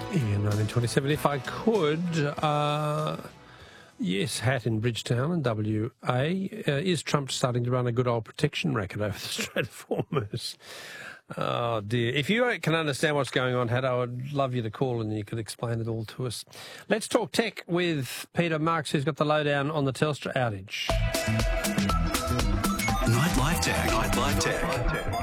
In 1927, if I could, yes, hat in Bridgetown and WA. Is Trump starting to run a good old protection racket over the Strait of Hormuz? Oh, dear. If you can understand what's going on, Hat, I would love you to call and you could explain it all to us. Let's talk tech with Peter Marks, who's got the lowdown on the Telstra outage. Nightlife Tech.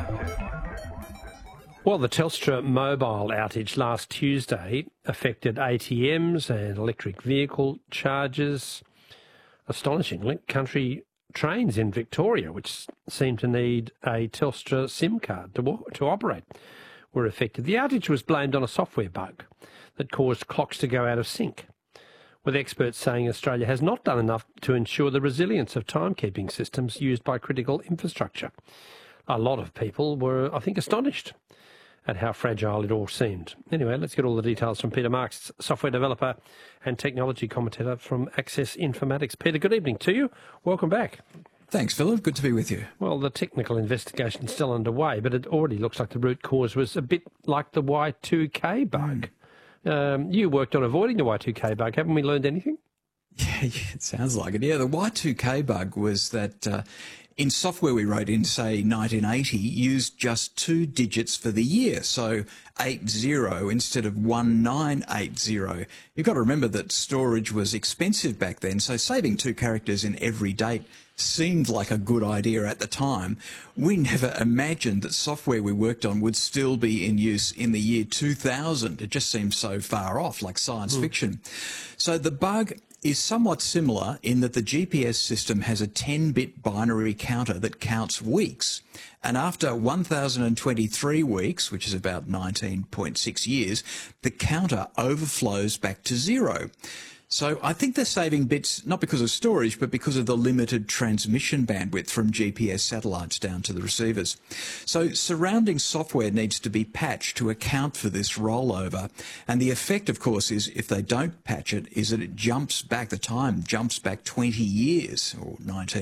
Well, the Telstra mobile outage last Tuesday affected ATMs and electric vehicle charges. Astonishingly, country trains in Victoria, which seem to need a Telstra SIM card to operate, were affected. The outage was blamed on a software bug that caused clocks to go out of sync, with experts saying Australia has not done enough to ensure the resilience of timekeeping systems used by critical infrastructure. A lot of people were, I think, astonished at how fragile it all seemed. Anyway, let's get all the details from Peter Marks, software developer and technology commentator from Access Informatics. Peter, good evening to you. Welcome back. Thanks, Philip. Good to be with you. Well, the technical investigation is still underway, but it already looks like the root cause was a bit like the Y2K bug. You worked on avoiding the Y2K bug. Haven't we learned anything? Yeah, it sounds like it. Yeah, the Y2K bug was that in software we wrote in, say, 1980, used just 2 digits for the year, so 80 instead of 1980. You've got to remember that storage was expensive back then, so saving 2 characters in every date seemed like a good idea at the time. We never imagined that software we worked on would still be in use in the year 2000. It just seemed so far off, like science fiction. So the bug is somewhat similar in that the GPS system has a 10-bit binary counter that counts weeks. And after 1,023 weeks, which is about 19.6 years, the counter overflows back to 0. So I think they're saving bits, not because of storage, but because of the limited transmission bandwidth from GPS satellites down to the receivers. So surrounding software needs to be patched to account for this rollover. And the effect, of course, is if they don't patch it, is that it jumps back, the time jumps back 20 years, or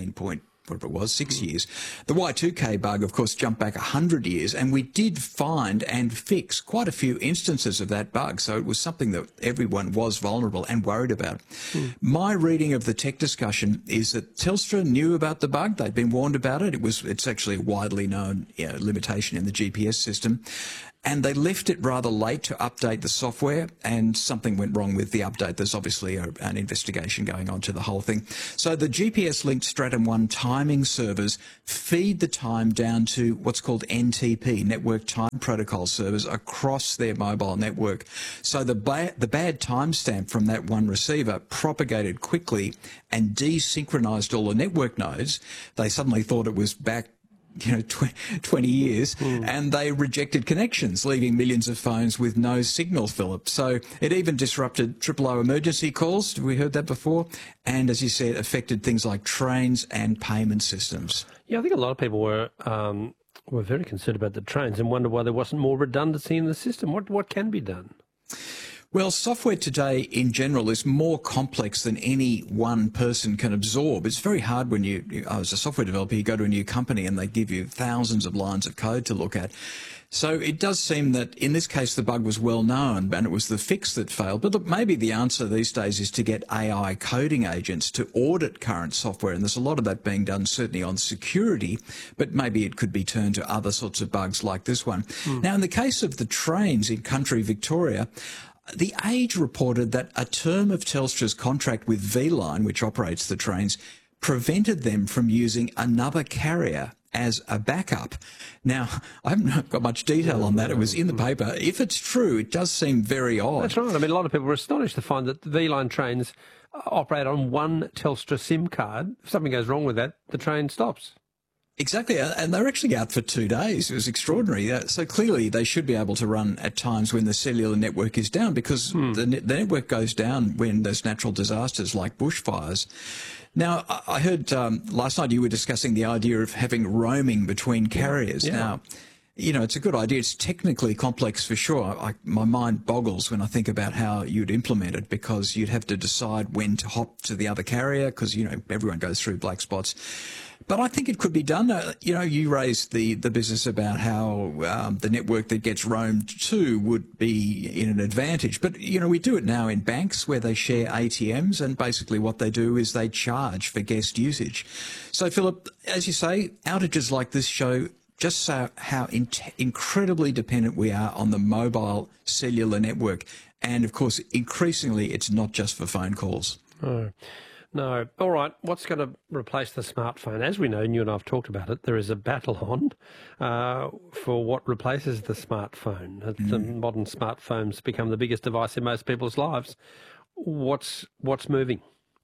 6 years. The Y2K bug, of course, jumped back 100 years, and we did find and fix quite a few instances of that bug, so it was something that everyone was vulnerable and worried about. My reading of the tech discussion is that Telstra knew about the bug. They'd been warned about it. It's actually a widely known limitation in the GPS system. And they left it rather late to update the software, and something went wrong with the update. There's obviously an investigation going on to the whole thing. So the GPS-linked Stratum 1 timing servers feed the time down to what's called NTP, Network Time Protocol servers, across their mobile network. So the bad timestamp from that one receiver propagated quickly and desynchronized all the network nodes. They suddenly thought it was back 20 years, and they rejected connections, leaving millions of phones with no signal, Philip. So it even disrupted 000 emergency calls. We heard that before. And as you said, affected things like trains and payment systems. Yeah, I think a lot of people were very concerned about the trains and wonder why there wasn't more redundancy in the system. What can be done? Well, software today in general is more complex than any one person can absorb. It's very hard when you as a software developer, you go to a new company and they give you thousands of lines of code to look at. So it does seem that in this case the bug was well known and it was the fix that failed. But look, maybe the answer these days is to get AI coding agents to audit current software. And there's a lot of that being done certainly on security, but maybe it could be turned to other sorts of bugs like this one. Now, in the case of the trains in country Victoria, The Age reported that a term of Telstra's contract with V-Line, which operates the trains, prevented them from using another carrier as a backup. Now, I haven't got much detail on that. It was in the paper. If it's true, it does seem very odd. That's right. I mean, a lot of people were astonished to find that the V-Line trains operate on one Telstra SIM card. If something goes wrong with that, the train stops. Exactly, and they're actually out for 2 days. It was extraordinary. So clearly they should be able to run at times when the cellular network is down, because the network goes down when there's natural disasters like bushfires. Now, I heard last night you were discussing the idea of having roaming between carriers. Yeah. Now, It's a good idea. It's technically complex for sure. My mind boggles when I think about how you'd implement it, because you'd have to decide when to hop to the other carrier, because, everyone goes through black spots. But I think it could be done. You raised the business about how the network that gets roamed to would be in an advantage. But, we do it now in banks where they share ATMs, and basically what they do is they charge for guest usage. So, Philip, as you say, outages like this show just how incredibly dependent we are on the mobile cellular network. And, of course, increasingly, it's not just for phone calls. No. All right. What's going to replace the smartphone? As we know, and you and I have talked about it, there is a battle on for what replaces the smartphone. The modern smartphones become the biggest device in most people's lives. What's moving?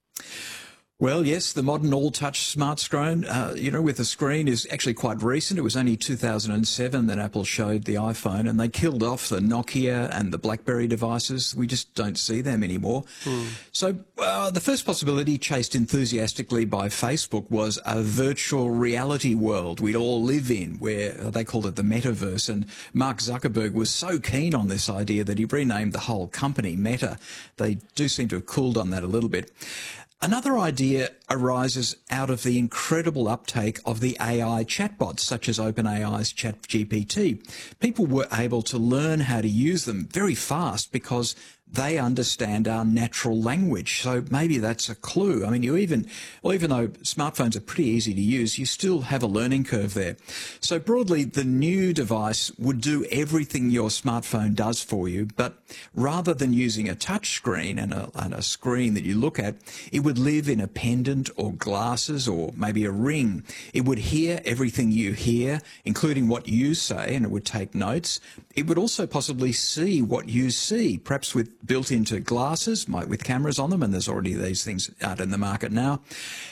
Well, yes, the modern all-touch smart screen, with a screen is actually quite recent. It was only 2007 that Apple showed the iPhone, and they killed off the Nokia and the BlackBerry devices. We just don't see them anymore. So the first possibility chased enthusiastically by Facebook was a virtual reality world we'd all live in, where they called it the metaverse. And Mark Zuckerberg was so keen on this idea that he renamed the whole company Meta. They do seem to have cooled on that a little bit. Another idea arises out of the incredible uptake of the AI chatbots, such as OpenAI's ChatGPT. People were able to learn how to use them very fast because they understand our natural language. So maybe that's a clue. I mean, even though smartphones are pretty easy to use, you still have a learning curve there. So broadly, the new device would do everything your smartphone does for you, but rather than using a touch screen and a screen that you look at, it would live in a pendant or glasses or maybe a ring. It would hear everything you hear, including what you say, and it would take notes. It would also possibly see what you see, perhaps with built into glasses, with cameras on them, and there's already these things out in the market now.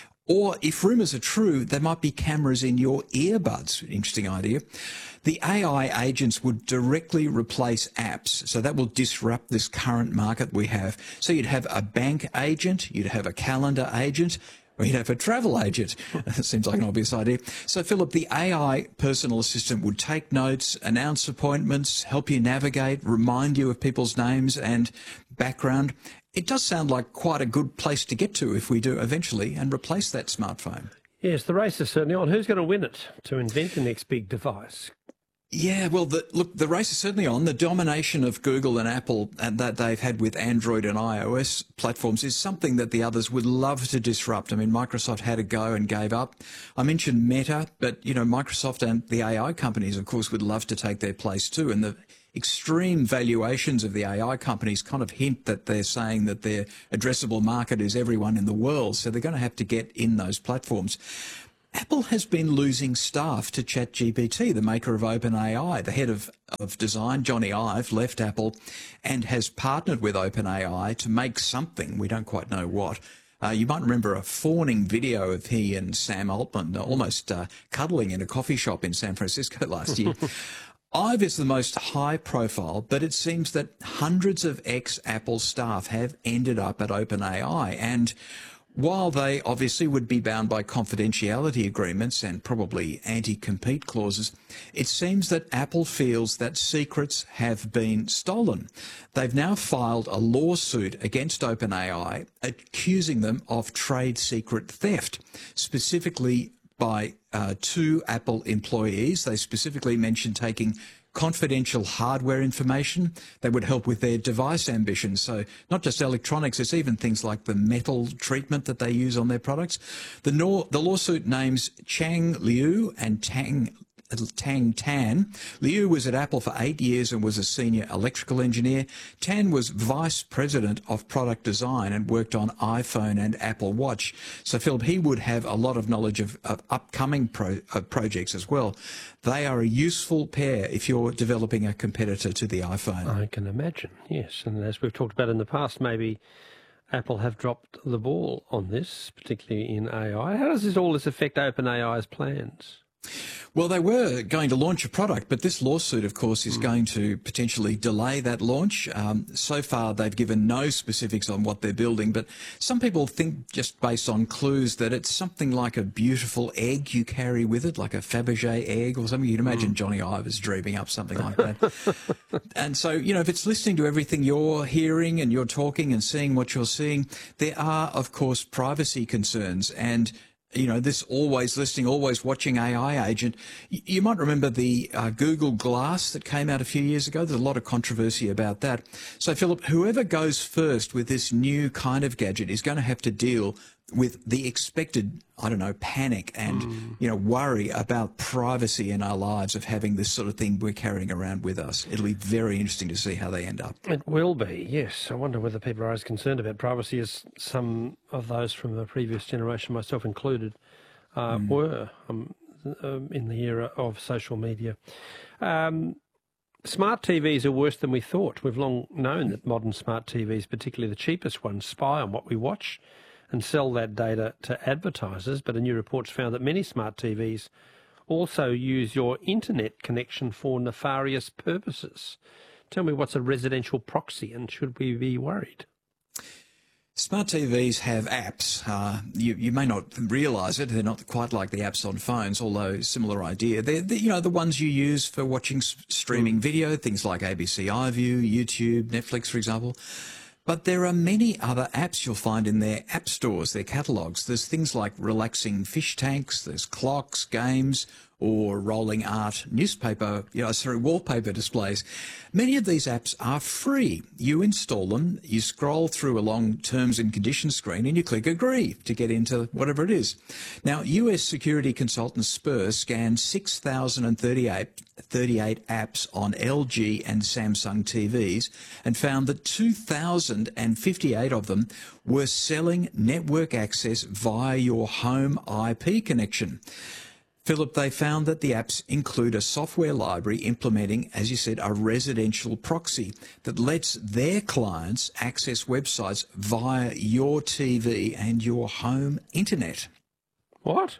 Or if rumours are true, there might be cameras in your earbuds. Interesting idea. The AI agents would directly replace apps, so that will disrupt this current market we have. So you'd have a bank agent, you'd have a calendar agent, or you'd have a travel agent. That seems like an obvious idea. So, Philip, the AI personal assistant would take notes, announce appointments, help you navigate, remind you of people's names and background. It does sound like quite a good place to get to if we do eventually and replace that smartphone. Yes, the race is certainly on. Who's going to win it to invent the next big device? Yeah, well, the race is certainly on. The domination of Google and Apple and that they've had with Android and iOS platforms is something that the others would love to disrupt. I mean, Microsoft had a go and gave up. I mentioned Meta, but, Microsoft and the AI companies, of course, would love to take their place too. And the extreme valuations of the AI companies kind of hint that they're saying that their addressable market is everyone in the world. So they're going to have to get in those platforms. Apple has been losing staff to ChatGPT, the maker of OpenAI. The head of design, Johnny Ive, left Apple and has partnered with OpenAI to make something. We don't quite know what. You might remember a fawning video of he and Sam Altman almost cuddling in a coffee shop in San Francisco last year. Ive is the most high profile, but it seems that hundreds of ex-Apple staff have ended up at OpenAI. And while they obviously would be bound by confidentiality agreements and probably anti-compete clauses, it seems that Apple feels that secrets have been stolen. They've now filed a lawsuit against OpenAI, accusing them of trade secret theft, specifically by two Apple employees. They specifically mentioned taking confidential hardware information that would help with their device ambitions. So not just electronics, it's even things like the metal treatment that they use on their products. The lawsuit names Chang Liu and Tang Tan. Liu was at Apple for 8 years and was a senior electrical engineer. Tan was vice president of product design and worked on iPhone and Apple Watch. So, Philip, he would have a lot of knowledge of upcoming projects as well. They are a useful pair if you're developing a competitor to the iPhone. I can imagine, yes. And as we've talked about in the past, maybe Apple have dropped the ball on this, particularly in AI. How does all this affect OpenAI's plans? Well, they were going to launch a product, but this lawsuit, of course, is going to potentially delay that launch. So far, they've given no specifics on what they're building, but some people think, just based on clues, that it's something like a beautiful egg you carry with it, like a Fabergé egg or something. You'd imagine Johnny Ivers dreaming up something like that. And so, if it's listening to everything you're hearing and you're talking and seeing what you're seeing, there are, of course, privacy concerns. And this always listening, always watching AI agent. You might remember the Google Glass that came out a few years ago. There's a lot of controversy about that. So, Philip, whoever goes first with this new kind of gadget is going to have to deal with the expected, panic and, worry about privacy in our lives of having this sort of thing we're carrying around with us. It'll be very interesting to see how they end up. It will be, yes. I wonder whether people are as concerned about privacy as some of those from the previous generation, myself included, were in the era of social media. Smart TVs are worse than we thought. We've long known that modern smart TVs, particularly the cheapest ones, spy on what we watch and sell that data to advertisers, but a new report's found that many smart TVs also use your internet connection for nefarious purposes. Tell me, what's a residential proxy, and should we be worried? Smart TVs have apps. You may not realise it. They're not quite like the apps on phones, although similar idea. They're the ones you use for watching streaming video, things like ABC iView, YouTube, Netflix, for example. But there are many other apps you'll find in their app stores, their catalogues. There's things like relaxing fish tanks, there's clocks, games, or rolling art wallpaper displays. Many of these apps are free. You install them, you scroll through a long terms and conditions screen, and you click agree to get into whatever it is. Now, US security consultant Spur scanned 6,038 apps on LG and Samsung TVs and found that 2,058 of them were selling network access via your home IP connection. Philip, they found that the apps include a software library implementing, as you said, a residential proxy that lets their clients access websites via your TV and your home internet. What?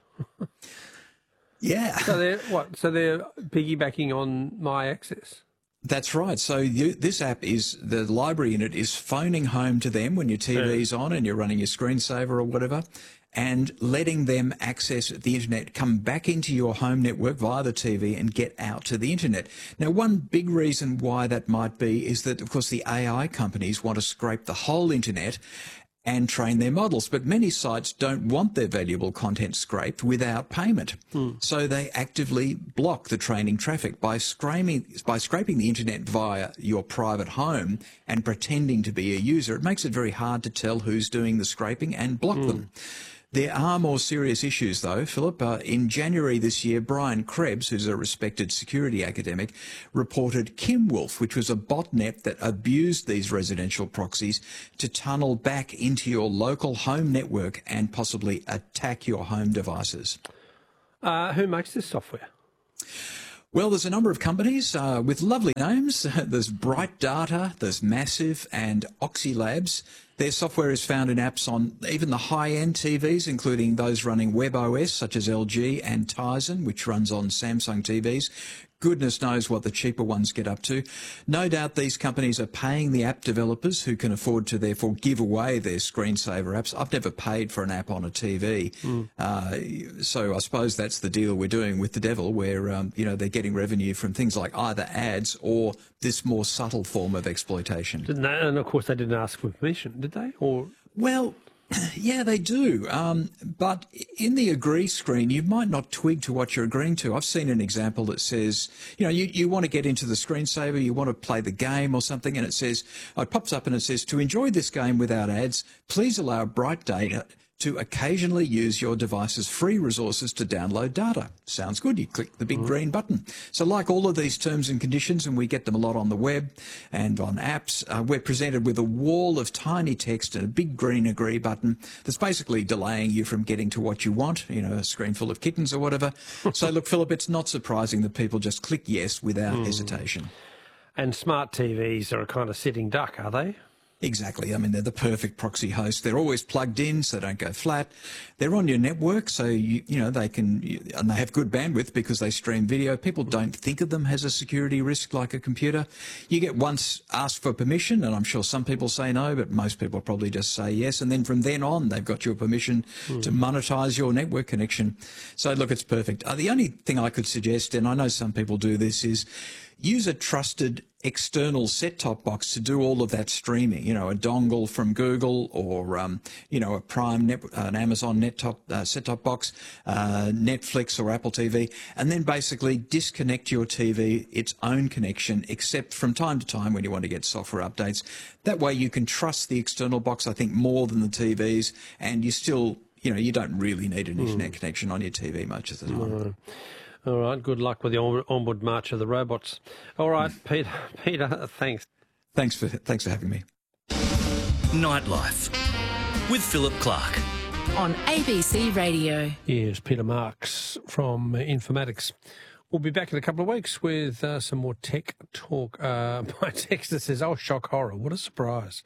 Yeah. So they're piggybacking on my access? That's right. So this app the library in it is phoning home to them when your TV's on and you're running your screensaver or whatever, and letting them access the internet, come back into your home network via the TV and get out to the internet. Now, one big reason why that might be is that, of course, the AI companies want to scrape the whole internet and train their models. But many sites don't want their valuable content scraped without payment. So they actively block the training traffic by scraping the internet via your private home and pretending to be a user. It makes it very hard to tell who's doing the scraping and block them. There are more serious issues, though, Philip. In January this year, Brian Krebs, who's a respected security academic, reported Kimwolf, which was a botnet that abused these residential proxies to tunnel back into your local home network and possibly attack your home devices. Who makes this software? Well, there's a number of companies with lovely names. There's Bright Data, there's Massive, and Oxylabs. Their software is found in apps on even the high-end TVs, including those running WebOS, such as LG, and Tizen, which runs on Samsung TVs. Goodness knows what the cheaper ones get up to. No doubt these companies are paying the app developers who can afford to therefore give away their screensaver apps. I've never paid for an app on a TV. So I suppose that's the deal we're doing with the devil, where, they're getting revenue from things like either ads or this more subtle form of exploitation. Didn't they? And of course they didn't ask for permission, did they? Well, yeah, they do. But in the agree screen, you might not twig to what you're agreeing to. I've seen an example that says, you want to get into the screensaver, you want to play the game or something, and it pops up and it says, to enjoy this game without ads, please allow Bright Data to occasionally use your device's free resources to download data. Sounds good. You click the big green button. So like all of these terms and conditions, and we get them a lot on the web and on apps, we're presented with a wall of tiny text and a big green agree button that's basically delaying you from getting to what you want, a screen full of kittens or whatever. So look, Philip, it's not surprising that people just click yes without hesitation. And smart TVs are a kind of sitting duck, are they? Exactly. I mean, they're the perfect proxy host. They're always plugged in, so they don't go flat. They're on your network, so they can, and they have good bandwidth because they stream video. People don't think of them as a security risk like a computer. You get once asked for permission, and I'm sure some people say no, but most people probably just say yes. And then from then on, they've got your permission to monetize your network connection. So look, it's perfect. The only thing I could suggest, and I know some people do this, is use a trusted external set-top box to do all of that streaming, a dongle from Google or, a Prime, an Amazon set-top box, Netflix or Apple TV, and then basically disconnect your TV, its own connection, except from time to time when you want to get software updates. That way you can trust the external box, I think, more than the TVs, and you still, you don't really need an internet connection on your TV much of the time. All right, good luck with the onward march of the robots. All right, Peter, thanks. Thanks for having me. Nightlife with Philip Clark on ABC Radio. Yes, Peter Marks from Informatics. We'll be back in a couple of weeks with some more tech talk. My texter says, "Oh, shock horror! What a surprise!"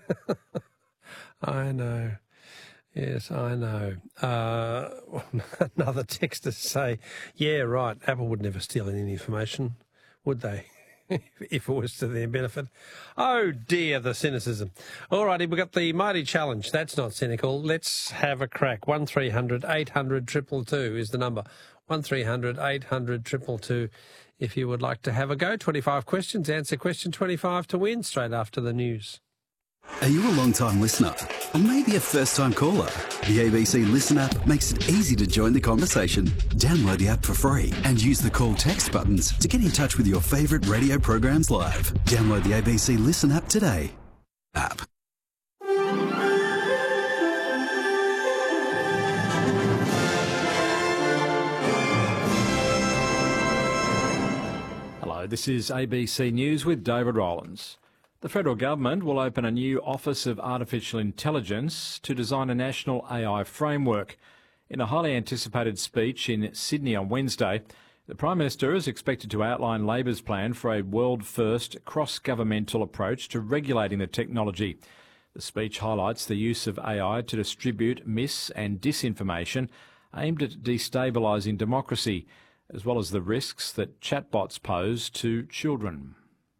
I know. Yes, I know. Another texter say, "Yeah, right. Apple would never steal any information, would they? If it was to their benefit." Oh dear, the cynicism. All righty, we've got the mighty challenge. That's not cynical. Let's have a crack. 1300 800 222 is the number. 1300 800 222 if you would like to have a go. 25 questions. Answer question 25 to win straight after the news. Are you a long-time listener? Or maybe a first-time caller? The ABC Listen app makes it easy to join the conversation. Download the app for free and use the call text buttons to get in touch with your favourite radio programs live. Download the ABC Listen app today. App. Hello, this is ABC News with David Rowlands. The federal government will open a new Office of Artificial Intelligence to design a national AI framework. In a highly anticipated speech in Sydney on Wednesday, the Prime Minister is expected to outline Labor's plan for a world-first cross-governmental approach to regulating the technology. The speech highlights the use of AI to distribute mis- and disinformation aimed at destabilising democracy, as well as the risks that chatbots pose to children.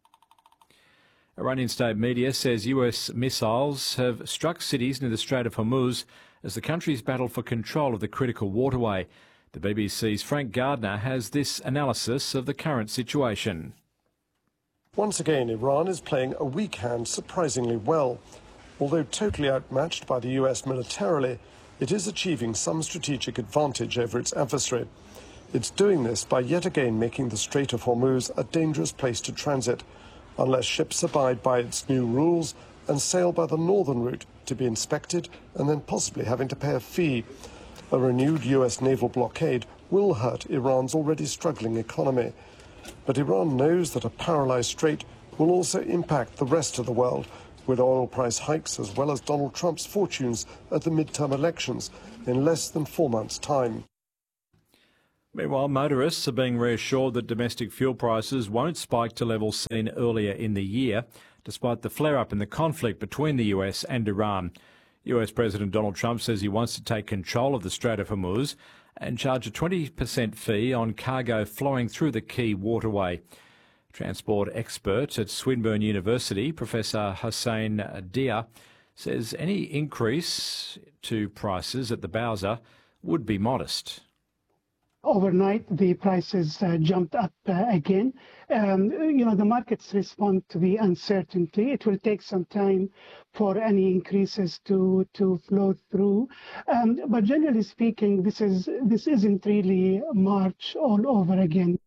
Iranian state media says US missiles have struck cities near the Strait of Hormuz as the country's battle for control of the critical waterway. The BBC's Frank Gardner has this analysis of the current situation. Once again, Iran is playing a weak hand surprisingly well. Although totally outmatched by the US militarily, it is achieving some strategic advantage over its adversary. It's doing this by yet again making the Strait of Hormuz a dangerous place to transit, unless ships abide by its new rules and sail by the northern route to be inspected and then possibly having to pay a fee. A renewed US naval blockade will hurt Iran's already struggling economy. But Iran knows that a paralysed strait will also impact the rest of the world, with oil price hikes as well as Donald Trump's fortunes at the midterm elections in less than 4 months' time. Meanwhile, motorists are being reassured that domestic fuel prices won't spike to levels seen earlier in the year, despite the flare-up in the conflict between the US and Iran. US President Donald Trump says he wants to take control of the Strait of Hormuz and charge a 20% fee on cargo flowing through the key waterway. Transport expert at Swinburne University, Professor Hussein Dia, says any increase to prices at the Bowser would be modest. Overnight, the prices jumped up again. The markets respond to the uncertainty. It will take some time for any increases to flow through. But generally speaking, this isn't really March all over again.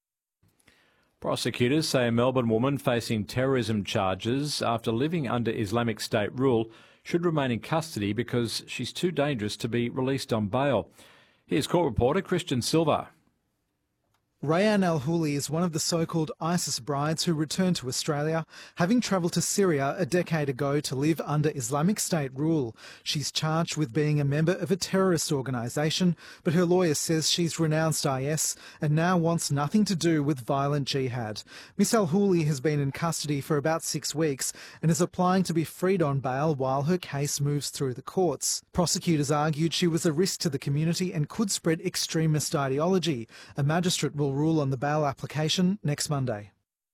Prosecutors say a Melbourne woman facing terrorism charges after living under Islamic State rule should remain in custody because she's too dangerous to be released on bail. Here's court reporter Christian Silva. Rayan Al-Houli is one of the so-called ISIS brides who returned to Australia, having travelled to Syria a decade ago to live under Islamic State rule. She's charged with being a member of a terrorist organisation, but her lawyer says she's renounced IS and now wants nothing to do with violent jihad. Miss Al-Houli has been in custody for about 6 weeks and is applying to be freed on bail while her case moves through the courts. Prosecutors argued she was a risk to the community and could spread extremist ideology. A magistrate will rule on the bail application next Monday.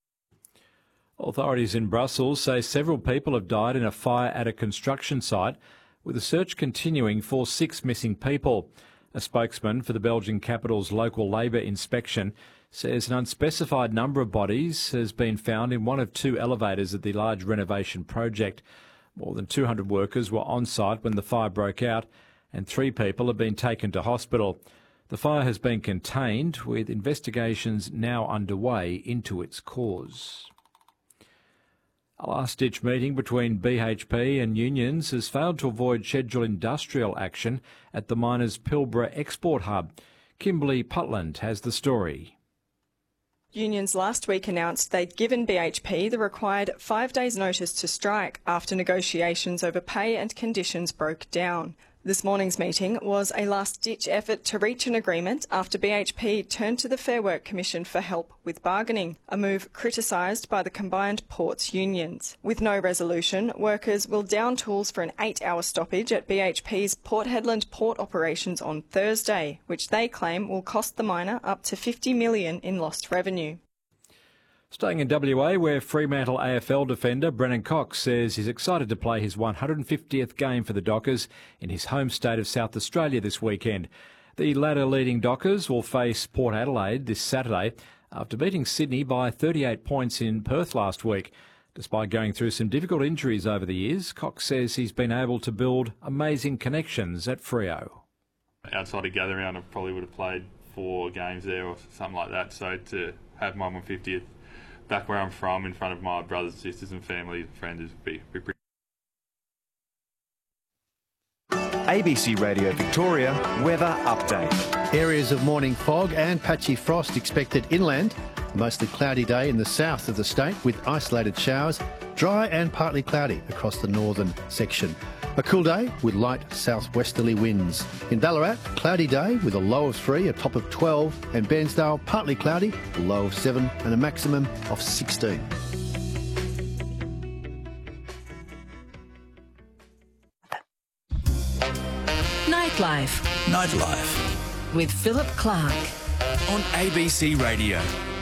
Authorities in Brussels say several people have died in a fire at a construction site, with a search continuing for 6 missing people. A spokesman for the Belgian capital's local labour inspection says an unspecified number of bodies has been found in one of 2 elevators at the large renovation project. More than 200 workers were on site when the fire broke out, and 3 people have been taken to hospital. The fire has been contained, with investigations now underway into its cause. A last-ditch meeting between BHP and unions has failed to avoid scheduled industrial action at the miners' Pilbara export hub. Kimberly Putland has the story. Unions last week announced they'd given BHP the required 5 days' notice to strike after negotiations over pay and conditions broke down. This morning's meeting was a last-ditch effort to reach an agreement after BHP turned to the Fair Work Commission for help with bargaining, a move criticised by the combined ports unions. With no resolution, workers will down tools for an 8-hour stoppage at BHP's Port Hedland port operations on Thursday, which they claim will cost the miner up to $50 million in lost revenue. Staying in WA, where Fremantle AFL defender Brennan Cox says he's excited to play his 150th game for the Dockers in his home state of South Australia this weekend. The ladder-leading Dockers will face Port Adelaide this Saturday after beating Sydney by 38 points in Perth last week. Despite going through some difficult injuries over the years, Cox says he's been able to build amazing connections at Freo. Outside of Gatherround, I probably would have played 4 games there or something like that, so to have my 150th back where I'm from, in front of my brothers, sisters and family and friends, would be pretty. ABC Radio Victoria weather update. Areas of morning fog and patchy frost expected inland. A mostly cloudy day in the south of the state with isolated showers. Dry and partly cloudy across the northern section. A cool day with light southwesterly winds. In Ballarat, cloudy day with a low of 3, a top of 12, and Bairnsdale, partly cloudy, a low of 7 and a maximum of 16. Nightlife Nightlife with Philip Clark on ABC Radio.